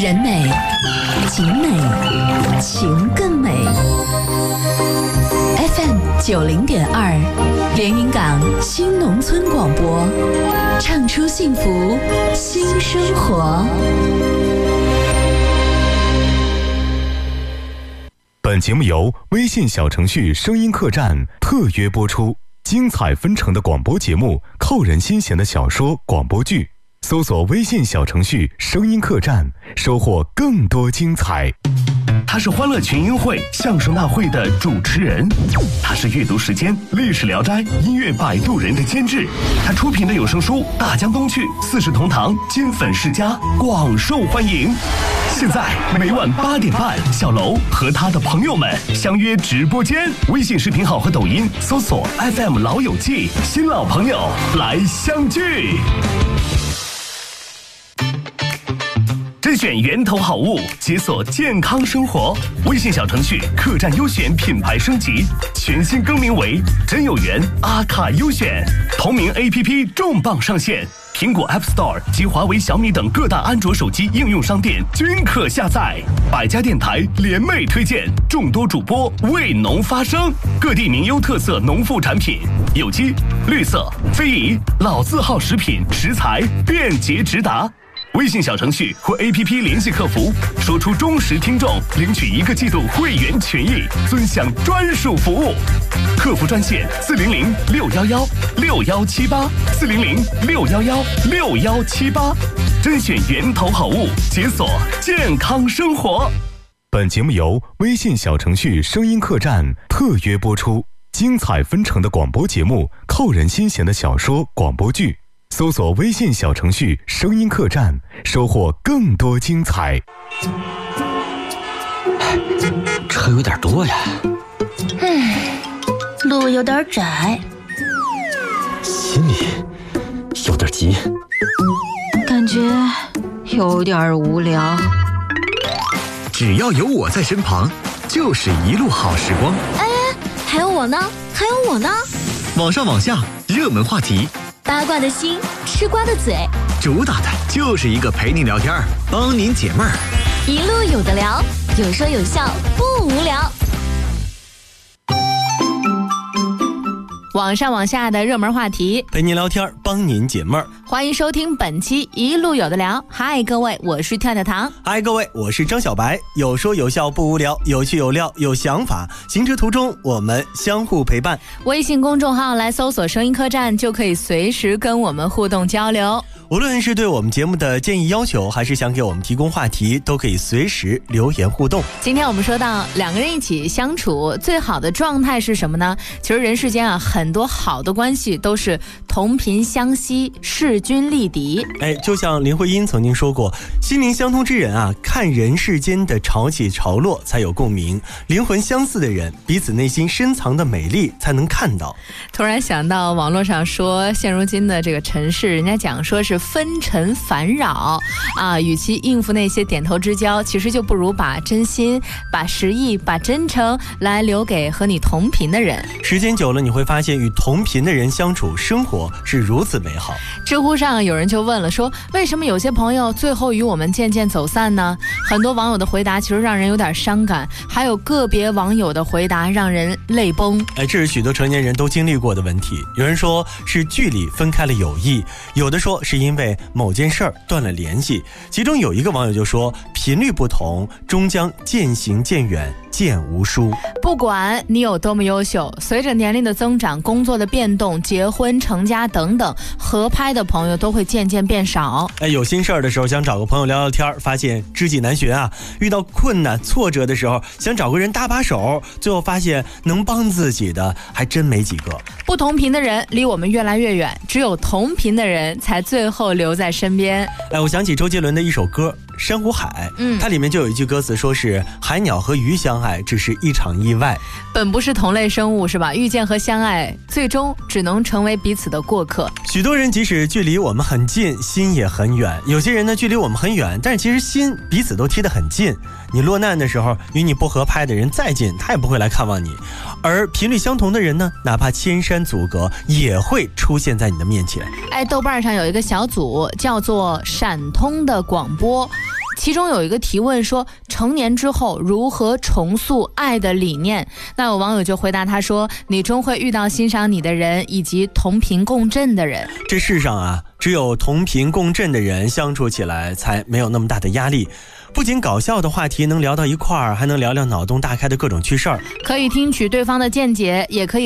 人美景美情更美。 FM90.2连云港新农村广播，唱出幸福新生活。 本节目由微信小程序声音客栈特约播出，精彩纷呈的广播节目，扣人心弦的小说广播剧，搜索微信小程序声音客栈，收获更多精彩。 他是欢乐群英会相声大会的主持人，他是阅读时间历史聊斋音乐摆渡人的监制，他出品的有声书大江东去四世同堂金粉世家广受欢迎。现在每晚8点半，小楼和他的朋友们相约直播间，微信视频号和抖音搜索 FM 老友记，新老朋友来相聚。甄选源头好物，解锁健康生活。微信小程序客栈优选品牌升级，全新更名为真有缘阿卡优选。同名 APP 重磅上线，苹果 App Store 及华为、小米等各大安卓手机应用商店均可下载。百家电台联袂推荐，众多主播为农发声，各地名优特色农副产品，有机、绿色、非遗、老字号食品食材便捷直达。微信小程序或 APP 联系客服，说出忠实听众领取1个季度会员权益，尊享专属服务。客服专线400-611-6118，400-611-6118，甄选源头好物，解锁健康生活。 本节目由微信小程序声音客栈特约播出，精彩纷呈的广播节目，扣人心弦的小说广播剧，搜索微信小程序声音客栈，收获更多精彩。 车有点多呀， 路有点窄， 心里有点急， 感觉有点无聊。 只要有我在身旁，就是一路好时光。 哎，还有我呢，还有我呢。 网上网下，热门话题， 八卦的心，吃瓜的嘴， 主打的就是一个陪您聊天，帮您解闷儿， 一路有的聊，有说有笑，不无聊。 网上网下的热门话题， 陪您聊天，帮您解闷儿。 欢迎收听本期一路有的聊。嗨，各位，我是跳跳糖。 嗨，各位，我是张小白。有说有笑不无聊，有趣有料有想法。行车途中，我们相互陪伴。 微信公众号来搜索声音客栈，就可以随时跟我们互动交流。 无论是对我们节目的建议要求，还是想给我们提供话题，都可以随时留言互动。 今天我们说到两个人一起相处最好的状态是什么呢？其实人世间啊，很多好的关系都是同频相吸，势均力敌。 就像林徽因曾经说过，心灵相通之人啊，看人世间的潮起潮落才有共鸣，灵魂相似的人，彼此内心深藏的美丽才能看到。 突然想到网络上说，现如今的这个尘世，人家讲说是纷尘烦扰啊，与其应付那些点头之交，其实就不如把真心、把实意、把真诚来留给和你同频的人。 时间久了，你会发现与同频的人相处，生活是如此美好。 知乎上有人就问了，说为什么有些朋友最后与我们渐渐走散呢？很多网友的回答其实让人有点伤感，还有个别网友的回答让人泪崩。 这是许多成年人都经历过的问题。有人说是距离分开了友谊，有的说是因为某件事儿断了联系。其中有一个网友就说，频率不同，终将渐行渐远，渐无书。 不管你有多么优秀，随着年龄的增长，工作的变动，结婚成家等等，合拍的朋友都会渐渐变少。 有心事儿的时候想找个朋友聊聊天，发现知己难寻啊。遇到困难挫折的时候想找个人搭把手，最后发现能帮自己的还真没几个。 不同频的人离我们越来越远，只有同频的人才最后留在身边。 我想起周杰伦的一首歌《珊瑚海》，它里面就有一句歌词说是海鸟和鱼相爱只是一场意外， 本不是同类生物是吧？遇见和相爱最终只能成为彼此的过客。 许多人即使距离我们很近，心也很远。有些人呢距离我们很远，但是其实心彼此都贴得很近。你落难的时候，与你不合拍的人再近，他也不会来看望你。而频率相同的人呢，哪怕千山阻隔，也会出现在你的面前。 豆瓣上有一个小组叫做闪通的广播， 其中有一个提问说，成年之后如何重塑爱的理念？那有网友就回答他说，你终会遇到欣赏你的人，以及同频共振的人。 这世上啊，只有同频共振的人相处起来才没有那么大的压力。不仅搞笑的话题能聊到一块儿，还能聊聊脑洞大开的各种趣事儿。 可以听取对方的见解，也可以